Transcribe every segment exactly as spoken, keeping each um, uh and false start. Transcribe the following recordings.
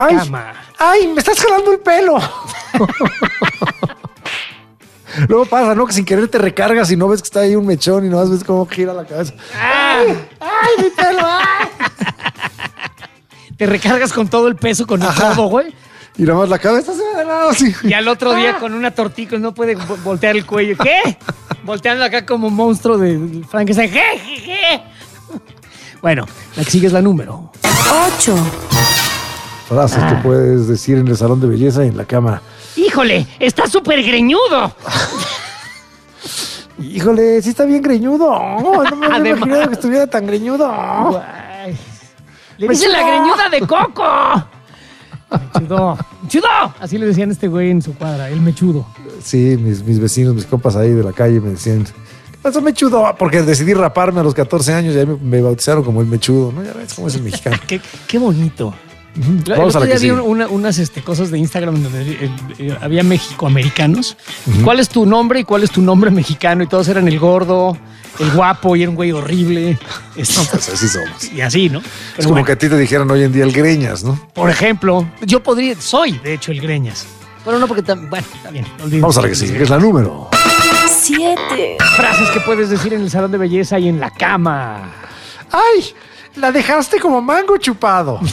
Ay, cama. ¡Ay, me estás jalando el pelo! Luego pasa, ¿no? Que sin querer te recargas y no ves que está ahí un mechón y no ves cómo gira la cabeza. ¡Ay! ¡Ay, mi pelo! ¡Ay! Te recargas con todo el peso, con el Ajá. codo, güey. Y nada más la cabeza se va de lado así. Y al otro día con una tortica no puede vo- voltear el cuello. ¿Qué? Volteando acá como monstruo de Frankenstein. ¿Qué? ¿Qué? ¿Qué? Bueno, la que sigue es la número. ocho, Frases Ah. que puedes decir en el salón de belleza y en la cama. ¡Híjole! ¡Está súper greñudo! Híjole, sí está bien greñudo. No, no me había Además. imaginado que estuviera tan greñudo. Guay. Le Me dicen la chudo. greñuda de Coco. Mechudo. ¡Mechudo! Así le decían a este güey en su cuadra, el mechudo. Sí, mis, mis vecinos, mis compas ahí de la calle me decían, ¿qué pasó, mechudo? Porque decidí raparme a los catorce años y ahí me, me bautizaron como el mechudo, ¿no? Ya ves cómo es el mexicano. Qué, qué bonito. El Vamos a otro la día que vi sigue. una- unas este, cosas de Instagram donde eh, eh, había mexicoamericanos. ¿Cuál es tu nombre y cuál es tu nombre mexicano? Y todos eran el gordo, el guapo y era un güey horrible. Este, Pues así somos. y así, ¿no? Es Pero como bueno, que a ti te dijeran hoy en día el greñas, ¿no? por ejemplo, yo podría, soy de hecho el greñas. Pero no porque, tam- bueno, está bien. olvídense. Vamos a la que sigue, que es la número. siete, Frases que puedes decir en el salón de belleza y en la cama. ¡Ay! La dejaste como mango chupado.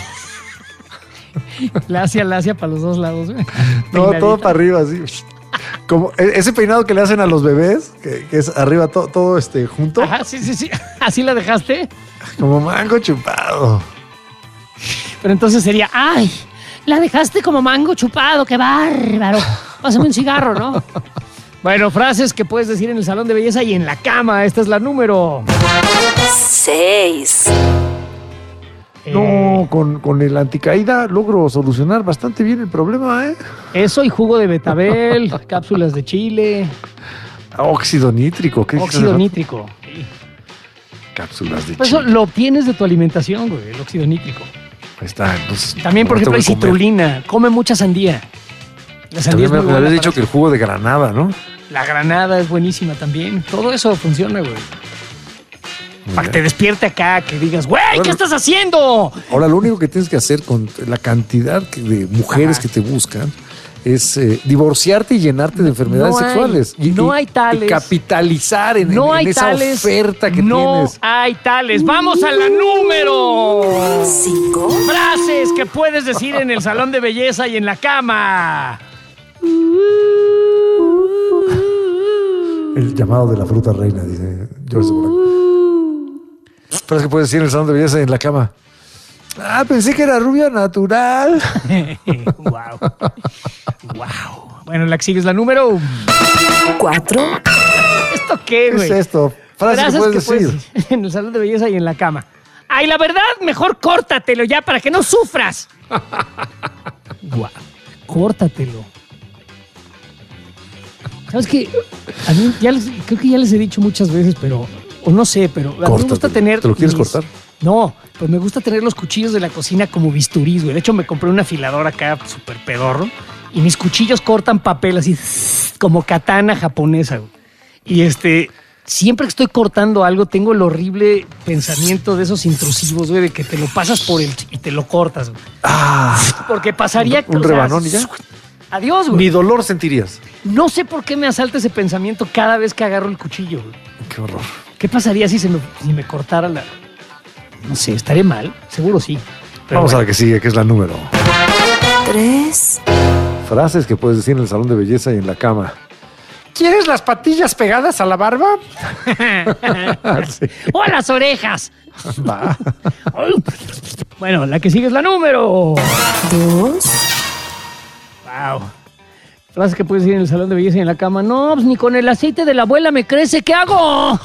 Lacia, lacia para los dos lados. güey. No, Peinadita. todo para arriba, así. Como e- ese peinado que le hacen a los bebés, que, que es arriba to- todo este junto, Ajá, sí, sí, sí. ¿Así la dejaste? como mango chupado. Pero entonces sería, ¡ay! La dejaste como mango chupado, qué bárbaro. Pásame un cigarro, ¿no? Bueno, frases que puedes decir en el salón de belleza y en la cama. Esta es la número. seis, Eh, No, con, con el anticaída logro solucionar bastante bien el problema, ¿eh? Eso y jugo de betabel, cápsulas de chile, Óxido nítrico, ¿qué dijiste óxido hace rato? nítrico. Cápsulas de Pues eso chile. lo obtienes de tu alimentación, güey, el óxido nítrico. Ahí está. Entonces, También, por ahora ejemplo, hay tengo que comer. citrulina. Come mucha sandía. La sandía También es me, muy me buena habías para dicho que el eso. jugo de granada, ¿no? La granada es buenísima también. Todo eso funciona, güey. Para que te despierte acá, que digas, güey, ¿qué Bueno. estás haciendo? Ahora, lo único que tienes que hacer con la cantidad que- de mujeres Ajá. que te buscan es eh, divorciarte y llenarte de enfermedades no hay- sexuales. Y, no y- hay tales. y capitalizar en, No en- en hay esa tales. oferta que no tienes. hay tales. Vamos a la número. cinco, Frases que puedes decir en el salón de belleza y en la cama. El llamado de la fruta reina, dice George Burak. Pero es que puedes decir en el salón de belleza y en la cama. Ah, pensé que era rubia natural. wow. Wow. Bueno, la que sigue es la número. cuatro, ¿Esto qué, ¿Qué güey? es esto? Frases, que puedes decir. puedes en el salón de belleza y en la cama. Ay, la verdad, mejor córtatelo ya para que no sufras. Guau, córtatelo. ¿Sabes qué? A mí ya les- creo que ya les he dicho muchas veces, pero... O no sé, pero a mí me gusta Córtatelo. tener... ¿Te lo quieres mis- cortar? No, pues me gusta tener los cuchillos de la cocina como bisturís, güey. De hecho, me compré un afilador acá súper pedorro y mis cuchillos cortan papel así como katana japonesa, güey. Y este... Siempre que estoy cortando algo, tengo el horrible pensamiento de esos intrusivos, güey, de que te lo pasas por el y te lo cortas, güey. Ah, Porque pasaría... un o sea, rebanón y ya. Adiós, güey. Ni dolor sentirías. No sé por qué me asalta ese pensamiento cada vez que agarro el cuchillo, güey. Qué horror. ¿Qué pasaría si se me, si me cortara la... No sé, ¿estaría mal? Seguro sí. Pero Vamos bueno. a la que sigue, que es la número. tres, Frases que puedes decir en el salón de belleza y en la cama. ¿Quieres las patillas pegadas a la barba? Sí. ¡O a las orejas! Va. Bueno, la que sigue es la número. dos, Wow. Frases que puedes decir en el salón de belleza y en la cama. No, pues ni con el aceite de la abuela me crece. ¿Qué hago?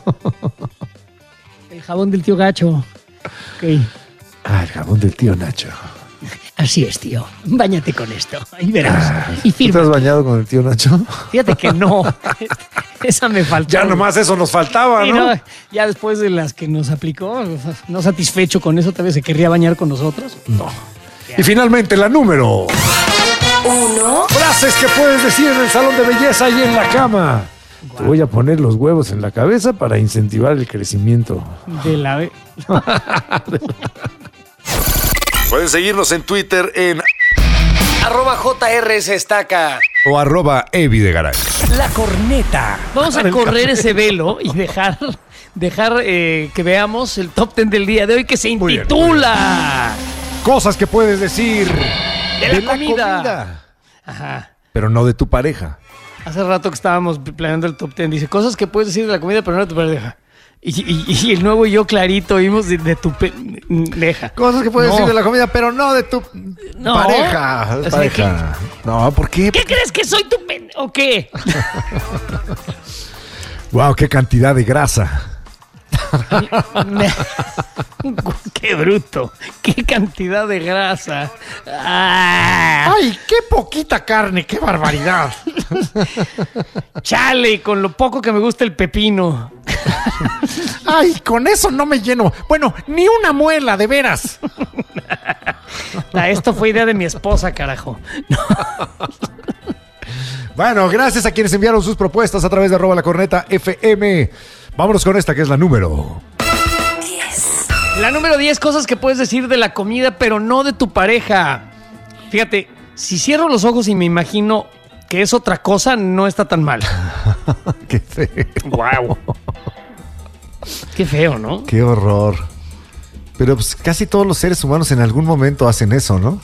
El jabón del tío Gacho. Ok. Ah, el jabón del tío Nacho. Así es, tío. Báñate con esto. Ahí verás. Y ¿Tú te firma. has bañado con el tío Nacho? Fíjate que no. Esa me faltó. Ya nomás eso nos faltaba, Sí, ¿no? no, ya después de las que nos aplicó, no satisfecho con eso, tal vez se querría bañar con nosotros. No. Y finalmente la número. uno, Frases que puedes decir en el salón de belleza y en la cama. Te voy a poner los huevos en la cabeza para incentivar el crecimiento. De la... Pueden seguirnos en Twitter en Arroba J R S Estaca. O arroba Evi de Garay. La corneta. Vamos a correr ese velo y dejar, dejar eh, que veamos el top ten del día de hoy que se Muy bien, intitula Cosas que puedes decir De la, comida. Ajá. Pero no de tu pareja. Hace rato que estábamos planeando el top ten. Dice, cosas que puedes decir de la comida, pero no de tu pareja. Y, y, y el nuevo y yo clarito oímos de, de tu pareja. Cosas que puedes No. decir de la comida, pero no de tu No. pareja. O sea, pareja. No, ¿por qué? ¿Qué crees que soy tu pen... o qué? Wow, qué cantidad de grasa. Me- Qué bruto. Qué cantidad de grasa. Ah, ¡Ay, qué poquita carne! ¡Qué barbaridad! chale, con lo poco que me gusta el pepino. ¡Ay, con eso no me lleno! Bueno, ni una muela, de veras. Ah, esto fue idea de mi esposa, carajo. No. Bueno, gracias a quienes enviaron sus propuestas a través de arroba la corneta F M. Vámonos con esta que es la número. diez, La número diez, cosas que puedes decir de la comida, pero no de tu pareja. Fíjate, si cierro los ojos y me imagino que es otra cosa, no está tan mal. Qué feo. Wow. Qué feo, ¿no? Qué horror. Pero pues casi todos los seres humanos en algún momento hacen eso, ¿no?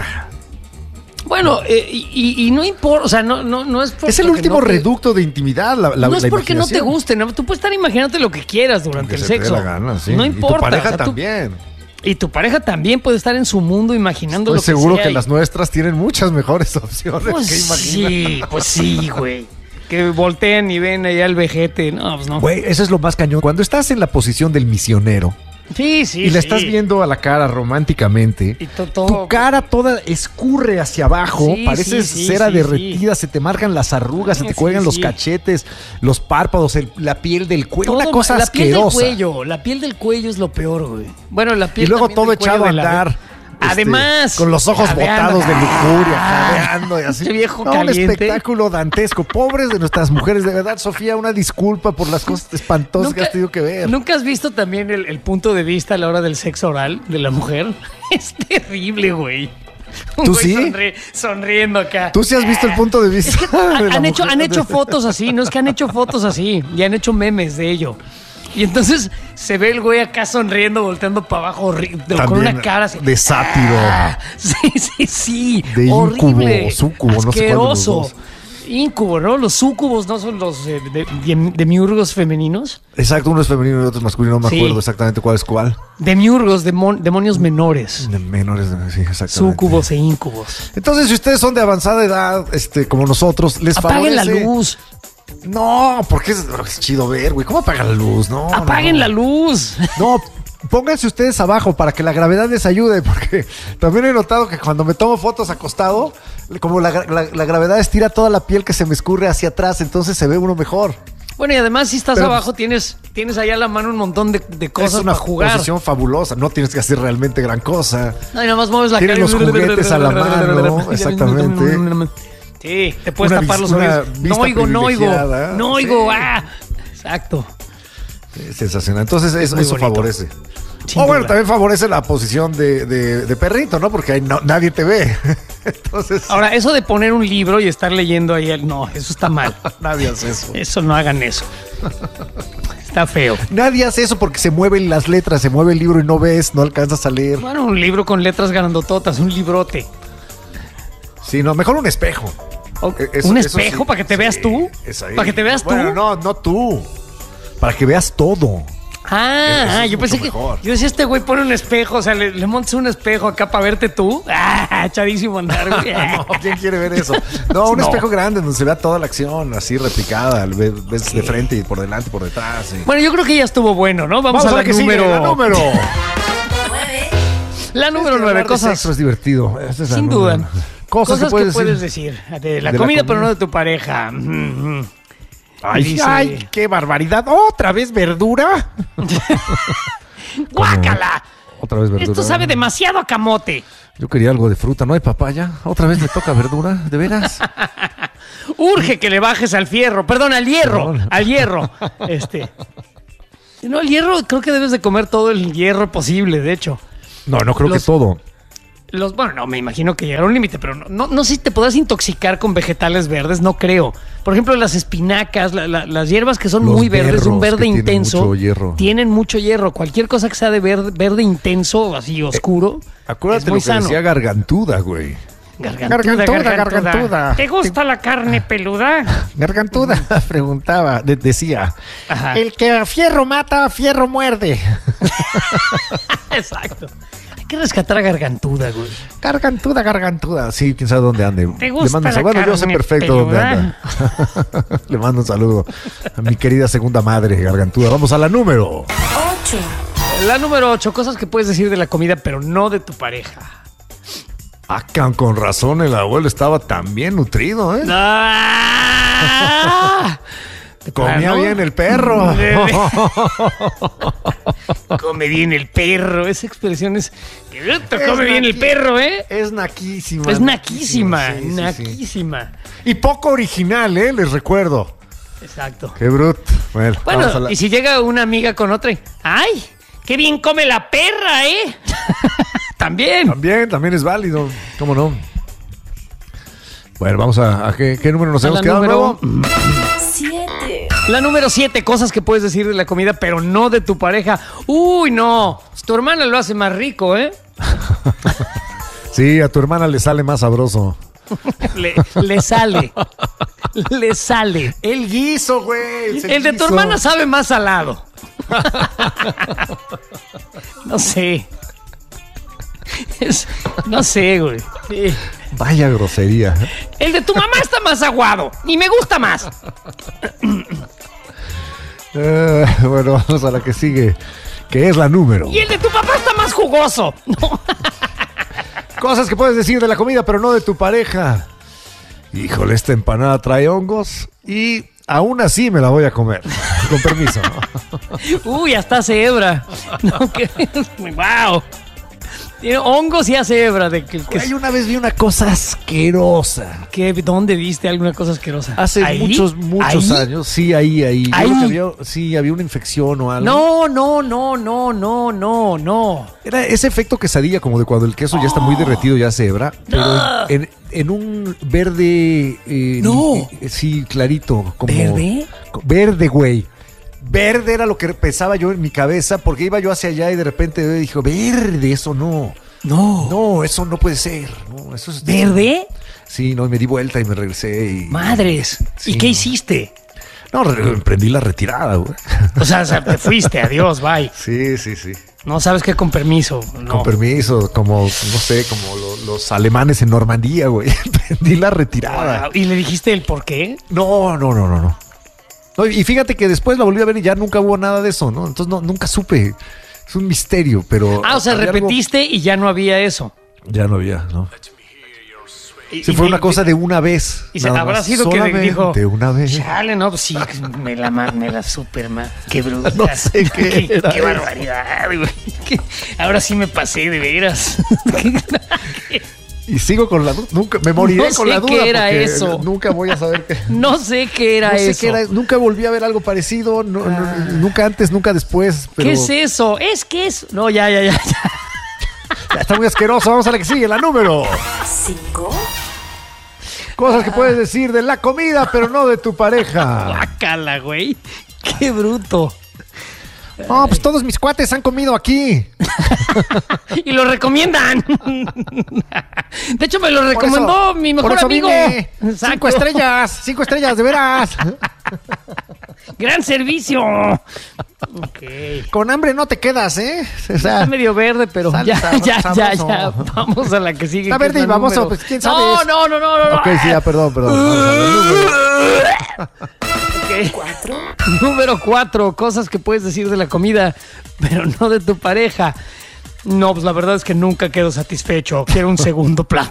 Bueno, eh, y, y no importa, o sea, no, no, no es porque Es el último no te- reducto de intimidad, la, la no es la porque no te imaginación. guste, ¿no? Tú puedes estar imaginándote lo que quieras durante Que el se te dé sexo. la gana, sí. No Y importa. tu pareja o sea, tú- también. y tu pareja también puede estar en su mundo imaginando Estoy lo que seguro sea que y- las nuestras tienen muchas mejores opciones Pues que imaginar. sí, pues sí, güey. Que voltean y ven allá el vejete. No, pues no. Güey, eso es lo más cañón. Cuando estás en la posición del misionero Sí, sí, y le sí. estás viendo a la cara románticamente, Y to- todo- tu cara toda escurre hacia abajo, Sí, pareces sí, sí, cera sí, derretida, se te marcan las arrugas, se te Sí, cuelgan los sí. cachetes, los párpados, el- la piel del cuello, todo una cosa mal. La piel del asquerosa. cuello. La piel del cuello es lo peor, güey. Bueno, la piel Y luego también todo del cuello echado a de la- andar. este, Además, con los ojos jadeando. botados de lujuria, Ah, jadeando y así. ese viejo No, un caliente. espectáculo dantesco. Pobres de nuestras mujeres, de verdad, Sofía, una disculpa por las cosas espantosas que has tenido que ver. ¿Nunca has visto también el, el punto de vista a la hora del sexo oral de la mujer? Es terrible, güey. Un ¿Tú güey sí? sonri- sonriendo acá. ¿Tú sí has visto el punto de vista? Han, de la han hecho, mujer? han hecho fotos así, no es que han hecho fotos así y han hecho memes de ello. Y entonces se ve el güey acá sonriendo, volteando para abajo, horri- con También una cara así. de sátiro. Ah, sí, sí, sí. De horrible. íncubo, súcubo, no sé cuál de los asqueroso. dos. Incubo, ¿no? Los súcubos no son los eh, de, de- demiurgos femeninos. Exacto, uno es femenino y otro es masculino, no me Sí. acuerdo exactamente cuál es cuál. Demiurgos, demon- demonios menores. De menores, de- sí, exactamente. Súcubos e íncubos. Entonces, si ustedes son de avanzada edad, este, como nosotros, les Apaguen la favorece. luz. No, porque es, es chido ver, güey. ¿Cómo apagan la luz? No. Apaguen no, la luz. No, pónganse ustedes abajo para que la gravedad les ayude, porque también he notado que cuando me tomo fotos acostado, como la, la- la gravedad estira toda la piel que se me escurre hacia atrás, entonces se ve uno mejor. Bueno, y además, si estás Pero, abajo, tienes, tienes allá a la mano un montón de, de Es una una para jugar. posición fabulosa, no tienes que hacer realmente gran cosa. No, y nada más mueves la Tienes cara. y- los juguetes a la mano, exactamente. Sí, te puedes Una tapar vis- los una oídos. vista No oigo, no oigo. privilegiada. No oigo. Sí. Ah. Exacto. Es sensacional. Entonces eso, muy eso bonito. favorece. Sin o bueno, duda. también favorece la posición de, de- de perrito, ¿no? Porque ahí no- nadie te ve. Entonces, Ahora, eso de poner un libro y estar leyendo ahí, el- no, eso está mal. nadie hace eso. Eso no hagan eso. Está feo. Nadie hace eso porque se mueven las letras, se mueve el libro y no ves, no alcanzas a leer. Bueno, un libro con letras grandototas, un librote. Sí, no, mejor un espejo. O- Eh, eso- ¿Un eso espejo sí. para que te Sí, veas tú? es ahí. ¿Para que te veas Bueno, tú? no, no tú. Para que veas todo. Ah, Eso ah, es yo pensé mucho que. mejor. Yo decía, este güey pone un espejo, o sea, le, le montas un espejo acá para verte tú. Ah, chadísimo andar, güey. No, ¿quién quiere ver eso? No, un No. espejo grande donde se vea toda la acción así replicada. Ves, ves de frente y por delante y por detrás. y- Bueno, yo creo que ya estuvo bueno, ¿no? Vamos, Vamos a a la la que sigue, número. la número. nueve, La número Es que nueve, hablar de cosas. sexo es divertido. Esa es la Sin número. duda. Cosas, que puedes, decir. decir. De la De la comida, pero comida. no de tu pareja. Mm, mm. Ay, Dice- ay, qué barbaridad. ¿Otra vez verdura? ¡Guácala! Otra vez verdura. Esto sabe demasiado a camote. Yo quería algo de fruta, ¿no hay papaya? Otra vez me toca verdura, ¿de veras? Urge que le bajes al fierro, perdón, al hierro, Perdón. al hierro. Este. No, el hierro, creo que debes de comer todo el hierro posible, de hecho. No, no creo Los- que todo. Los, bueno, no, me imagino que llegará a un límite, pero no, no, no sé si te podrás intoxicar con vegetales verdes, no creo. Por ejemplo, las espinacas, la, la, las hierbas que son Los muy verdes, un berros verde que tienen intenso, mucho hierro. tienen mucho hierro. Cualquier cosa que sea de verde, verde intenso, así oscuro, Acuérdate es lo muy que sano. decía Gargantuda, güey. Gargantuda, Gargantuda, gargantuda. ¿Te gusta la carne peluda? Gargantuda preguntaba, de- decía, Ajá. el que a fierro mata, a fierro muerde. Exacto. Hay que rescatar a Gargantuda, güey. Gargantuda, gargantuda. Sí, quién sabe dónde ande. ¿Te gusta Le mando un la saludo. Bueno, yo sé carne perfecto dónde peluda? anda. Le mando un saludo a mi querida segunda madre, Gargantuda. Vamos a la número. ocho, La número ocho, cosas que puedes decir de la comida, pero no de tu pareja. Ah, can- con razón, el abuelo estaba tan bien nutrido, ¿eh? ¡Ah! Comía plano? bien el perro. Come bien el perro. Esa expresión es. ¡Qué bruto! Es Come bien el naqui- perro, ¿eh? Es naquísima. Es naquísima. Sí, sí, sí. naquísima. Y poco original, ¿eh? Les recuerdo. Exacto. Qué bruto. Bueno, vamos a Bueno, la- y si llega una amiga con otra y. ¡Ay! ¡Qué bien come la perra, eh! También. También, también es válido. ¿Cómo no? Bueno, vamos a, a qué, qué número nos A hemos la quedado número- nuevo. siete, La número siete, cosas que puedes decir de la comida, pero no de tu pareja. Uy, no. Tu hermana lo hace más rico, ¿eh? Sí, a tu hermana le sale más sabroso. Le, le sale. Le sale. El guiso, güey. El de tu hermana sabe más salado. No sé. Es- no sé, güey. Sí. Vaya grosería. El de tu mamá está más aguado. Y me gusta más. Eh, bueno, vamos a la que sigue, que es la número. Y el de tu papá está más jugoso. No. Cosas que puedes decir de la comida, pero no de tu pareja. Híjole, esta empanada trae hongos y aún así me la voy a comer. Con permiso. Uy, hasta hace hebra. No, que, wow. Tiene hongos y hace hebra. De que, que- Güey, una vez vi una cosa asquerosa. que- ¿Dónde viste alguna cosa asquerosa? Hace ¿Ahí? muchos, muchos ¿Ahí? años. Sí, ahí, ahí. Yo ¿Ahí? creo que había, sí, había una infección o algo. No, no, no, no, no, no, no. Era ese efecto quesadilla, como de cuando el queso ya está muy derretido, ya se hebra. Pero en, en- en un verde. eh, No. eh, sí, clarito. Como, ¿Verde? Verde, güey. Verde era lo que pensaba yo en mi cabeza, porque iba yo hacia allá y de repente dijo, verde, eso no. No. No, eso no puede ser. No, eso es, ¿Verde? Sí, no, y me di vuelta y me regresé y. Madres. Sí, ¿Y qué no. hiciste? No, re- emprendí la retirada, güey. O sea, o sea, te fuiste, adiós, bye. Sí, sí, sí. No sabes qué con permiso. No. Con permiso, como, no sé, como lo- los alemanes en Normandía, güey. Emprendí la retirada. Wow. ¿Y le dijiste el por qué? No, no, no, no, no. No, y fíjate que después la volví a ver y ya nunca hubo nada de eso, ¿no? Entonces no, nunca supe. Es un misterio, pero. Ah, o sea, había algo- repetiste y ya no había eso. Ya no había, ¿no? Y- Sí, y fue de- una cosa de una vez. Y se nada habrá más. sido que le Solamente dijo. De una vez. Chale, no, pues sí, me la, ma- me la super ma- Qué bruta. No sé qué era Qué eso. barbaridad, güey. Qué- Ahora sí me pasé de veras. Y sigo con la duda. Nunca, me moriré No con sé la duda. qué era porque eso. Nunca voy a saber qué. No sé qué era No sé eso. qué era, nunca volví a ver algo parecido, no- no- Ah. nunca antes, nunca después. Pero ¿Qué es eso? Es que es. No, ya, ya, ya. ya. ya está muy asqueroso. Vamos a la que sigue, la número. cinco, Cosas que puedes decir de la comida, pero no de tu pareja. Guácala, güey. Qué bruto. No, pues todos mis cuates han comido aquí. Y lo recomiendan. De hecho, me lo recomendó mi mejor por eso amigo. vine. Exacto. Cinco estrellas, cinco estrellas, de veras. Gran servicio. Ok. Con hambre no te quedas, ¿eh? O Está sea, medio verde, pero sale ya, sab- ya, ya, sabroso. ya. Vamos a la que sigue. Está que es verde y la baboso, número- pues, ¿quién No, sabe? no, no, no, no. Ok, sí, ya, perdón, perdón. Vamos a la número. Ok. cuatro, Número cuatro, cosas que puedes decir de la comida, pero no de tu pareja. No, pues la verdad es que nunca quedo satisfecho. Quiero un segundo plato.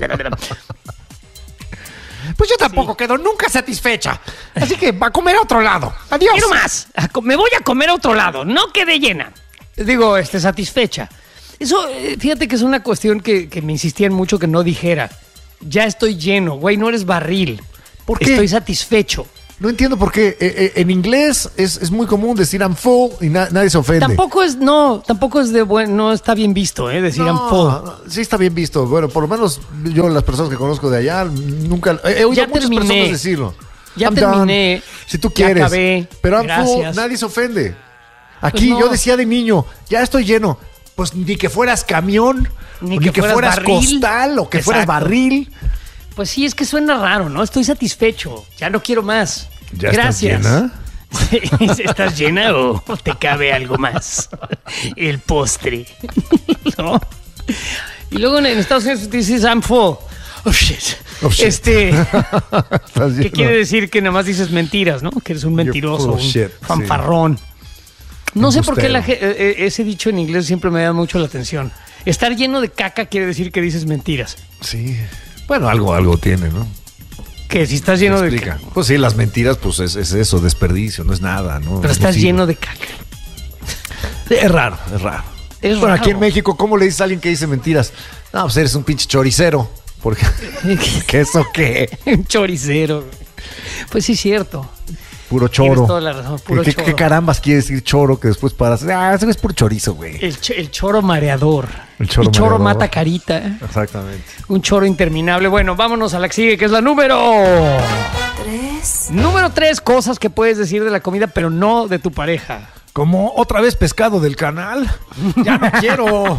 pues yo tampoco quedo nunca satisfecha. Así que va a comer a otro lado. Adiós. Quiero más. A co- Me voy a comer a otro lado. No quedé llena. Digo, este, satisfecha. Eso, eh, fíjate que es una cuestión que, que me insistían mucho que no dijera. Ya estoy lleno, güey, no eres barril. ¿Por qué? Estoy satisfecho. No entiendo por qué. Eh, eh, en inglés es, es muy común decir I'm full y na- nadie se ofende. Tampoco es, no, tampoco es de buen, no está bien visto, ¿eh? Decir I'm full. No, sí está bien visto. Bueno, por lo menos yo, las personas que conozco de allá, nunca he he oído Ya a muchas terminé. personas decirlo. Ya I'm terminé. done. Si tú Ya quieres. acabé. Pero I'm full, Gracias. nadie se ofende. Aquí Pues no. yo decía de niño, ya estoy lleno. Pues ni que fueras camión, Ni ni, que que, fueras fueras, barril. costal o que fueras Exacto. barril. Pues sí, es que suena raro, ¿no? Estoy satisfecho. Ya no quiero más. ¿Ya estás Gracias. llena? ¿Estás llena o te cabe algo más? El postre. ¿No? Y luego en Estados Unidos dices I'm full. Oh shit. Oh, shit. Este, Estás ¿qué lleno. quiere decir? Que nada más dices mentiras, ¿no? Que eres un mentiroso, full of un shit, fanfarrón. No sé por qué Embustero. la ge- eh, eh, ese dicho en inglés siempre me da mucho la atención. Estar lleno de caca quiere decir que dices mentiras. Sí. Bueno, algo, algo tiene, ¿no? Que si estás lleno de Explica. caca. Pues sí, las mentiras, pues es, es eso, desperdicio, no es nada, ¿no? Pero Es estás nocivo. lleno de caca. Es raro, es raro. Es bueno, aquí raro. en México, ¿cómo le dices a alguien que dice mentiras? No, pues eres un pinche choricero. Porque, ¿qué eso qué? Un choricero. Pues sí, es cierto. Puro Tienes choro. toda la razón, puro ¿Qué, choro. qué carambas quiere decir choro que después paras? Ah, eso es puro chorizo, güey. El, ch- el choro mareador. El choro y choro mareador. mata carita. Exactamente. Un choro interminable. Bueno, vámonos a la que sigue, que es la número. tres, Número tres, cosas que puedes decir de la comida, pero no de tu pareja. Como otra vez pescado del canal. Ya no quiero.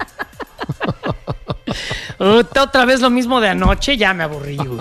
Uh, otra vez lo mismo de anoche, ya me aburrí, güey.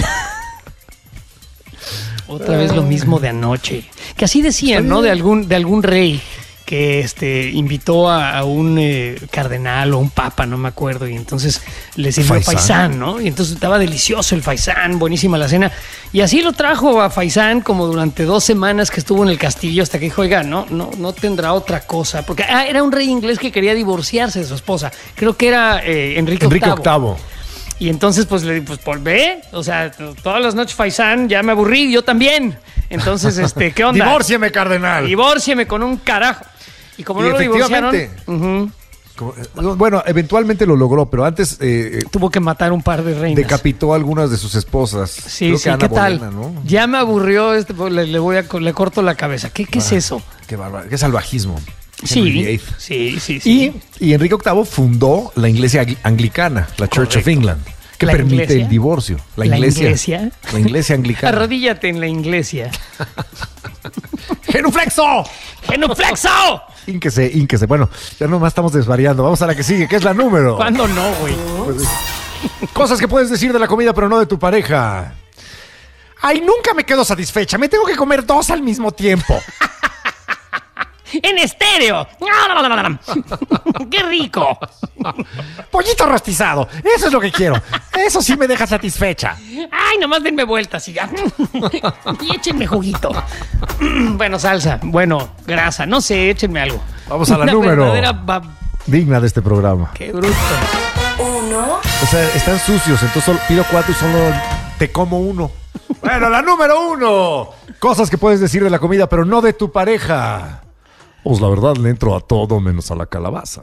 Otra vez lo mismo de anoche. Que así decían, ¿no? De algún, de algún rey que este, invitó a, a un eh, cardenal o un papa, no me acuerdo, y entonces le sirvió Faisán. faisán, ¿no? Y entonces estaba delicioso el faisán, buenísima la cena. Y así lo trajo a faisán como durante dos semanas que estuvo en el castillo hasta que dijo, oiga, no, no, no tendrá otra cosa. Porque ah, era un rey inglés que quería divorciarse de su esposa. Creo que era eh, Enrique, Enrique octavo. octavo. Y entonces, pues, le pues, por ve, o sea, todas las noches faisán, ya me aburrí, yo también. Entonces, este, ¿qué onda? Divórciame, cardenal. Divórcieme con un carajo. Y como Y no lo divorciaron, efectivamente. ujú, Como- eh, Bueno, eventualmente lo logró, pero antes eh, eh, tuvo que matar un par de reinas. decapitó a algunas de sus esposas. Sí, Creo sí, que Ana ¿qué tal? Bolena, ¿no? Ya me aburrió, este, pues, le, le voy a, co- le corto la cabeza. ¿Qué, qué es Ah, eso? Qué bárbaro, qué salvajismo. Henry Sí, vieighth. sí, sí, sí. Y, y Enrique octavo fundó la iglesia angli- anglicana, la Church of Correcto. England, que ¿La permite iglesia? el divorcio. La ¿La iglesia. iglesia? La iglesia anglicana. Arrodíllate en la iglesia. ¡Genuflexo! ¡Genuflexo! Ínquese, ínquese. Bueno, ya nomás estamos desvariando. Vamos a la que sigue, que es la número. ¿Cuándo no, güey? Cosas que puedes decir de la comida, pero no de tu pareja. Ay, nunca me quedo satisfecha. Me tengo que comer dos al mismo tiempo. ¡En estéreo! ¡Qué rico! Pollito rostizado. Eso es lo que quiero. Eso sí me deja satisfecha. ¡Ay, nomás denme vueltas y ya! Y échenme juguito. Bueno, salsa. Bueno, grasa. No sé, échenme algo. Vamos a la Una número. verdadera ba- Digna de este programa. ¡Qué bruto! uno, O sea, están sucios, entonces solo- pido cuatro y solo te como uno. Bueno, la número uno. Cosas que puedes decir de la comida, pero no de tu pareja. Pues la verdad le entro a todo menos a la calabaza.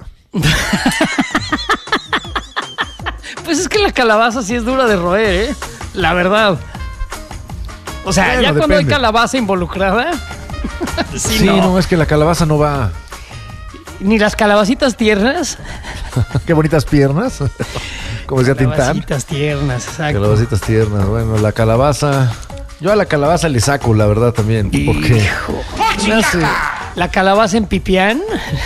Pues es que la calabaza sí es dura de roer, ¿eh? La verdad. O sea, Bueno, ya cuando hay depende. calabaza involucrada. Sí, Sí, no. no. es que la calabaza no va. Ni las calabacitas tiernas. Qué bonitas piernas. Como decía Tintán. Calabacitas tiernas, exacto. Calabacitas tiernas. Bueno, la calabaza. Yo a la calabaza le saco, la verdad, también. Porque. Hijo. No sé. La calabaza en pipián.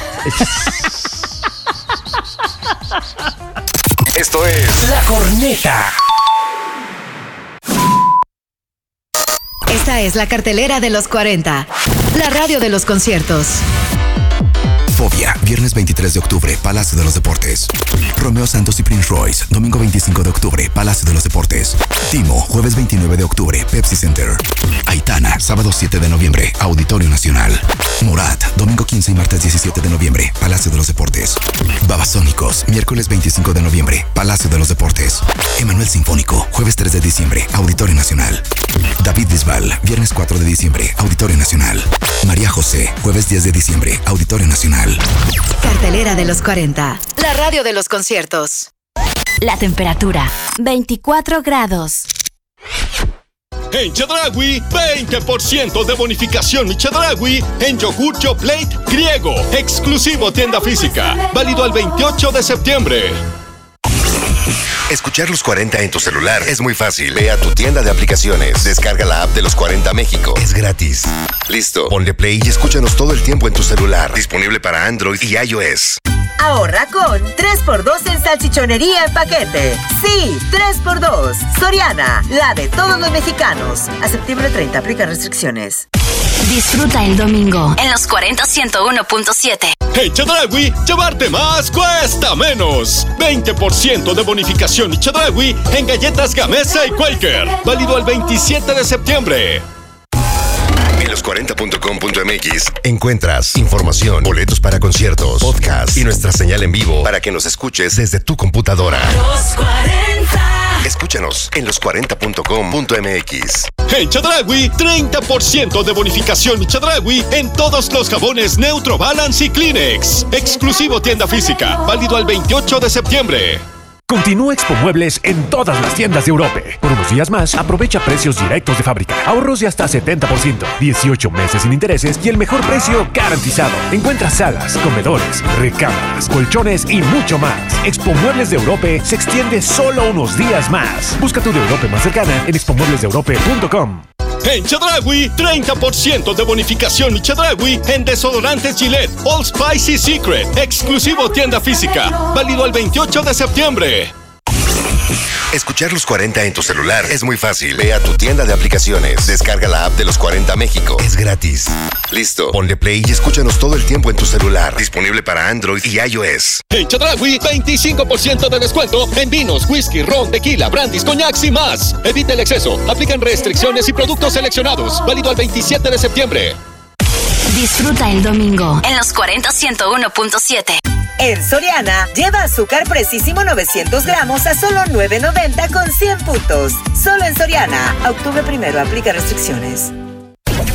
Esto es La Corneta. Esta es la cartelera de los cuarenta. La radio de los conciertos. Fobia, viernes veintitrés de octubre, Palacio de los Deportes. Romeo Santos y Prince Royce, domingo veinticinco de octubre, Palacio de los Deportes. Timo, jueves veintinueve de octubre, Pepsi Center. Aitana, sábado siete de noviembre, Auditorio Nacional. Morat, domingo quince y martes diecisiete de noviembre, Palacio de los Deportes. Babasónicos, miércoles veinticinco de noviembre, Palacio de los Deportes. Emanuel Sinfónico, jueves tres de diciembre, Auditorio Nacional. David Bisbal, viernes cuatro de diciembre, Auditorio Nacional. María José, jueves diez de diciembre, Auditorio Nacional. Cartelera de los cuarenta. La radio de los conciertos. la temperatura, veinticuatro grados. En Chedraui, veinte por ciento de bonificación Chedraui en yogur Yoplait griego. Exclusivo tienda física. Válido al veintiocho de septiembre. Escuchar los cuarenta en tu celular es muy fácil. Ve a tu tienda de aplicaciones. Descarga la app de los cuarenta México. Es gratis. Listo. Ponle play y escúchanos todo el tiempo en tu celular. Disponible para Android y iOS. Ahorra con tres por dos en salchichonería en paquete. Sí, tres por dos. Soriana, la de todos los mexicanos. A septiembre treinta, aplica restricciones. Disfruta el domingo en los cuarenta ciento uno punto siete. En Chedraui, llevarte más cuesta menos. veinte por ciento de bonificación y Chedraui en galletas Gamesa y Quaker. Válido al veintisiete de septiembre. En los cuarenta punto com punto m x encuentras información, boletos para conciertos, podcast y nuestra señal en vivo para que nos escuches desde tu computadora. Los cuarenta. Escúchanos en los cuarenta punto com punto m x. En Chedraui, treinta por ciento de bonificación Chedraui en todos los jabones Neutro Balance y Kleenex. Exclusivo tienda física. Válido al veintiocho de septiembre. Continúa Expo Muebles en todas las tiendas de Europa. Por unos días más, aprovecha precios directos de fábrica. Ahorros de hasta setenta por ciento, dieciocho meses sin intereses y el mejor precio garantizado. Encuentra salas, comedores, recámaras, colchones y mucho más. Expo Muebles de Europa se extiende solo unos días más. Busca tu de Europa más cercana en expo muebles de europa punto com. En Chedraui, treinta por ciento de bonificación y Chedraui en desodorantes Gillette, Old Spice y Secret. Exclusivo tienda física. Válido al veintiocho de septiembre. Escuchar los cuarenta en tu celular es muy fácil. Ve a tu tienda de aplicaciones. Descarga la app de los cuarenta México. Es gratis. Listo. Ponle play y escúchanos todo el tiempo en tu celular. Disponible para Android y iOS. En Chedraui, veinticinco por ciento de descuento en vinos, whisky, ron, tequila, brandis, coñacs y más. Evita el exceso. Aplican restricciones y productos seleccionados. Válido al veintisiete de septiembre. Disfruta el domingo en los cuarenta ciento uno punto siete. En Soriana, lleva azúcar Precisimo novecientos gramos a solo nueve noventa con cien puntos. Solo en Soriana. A octubre primero, aplica restricciones.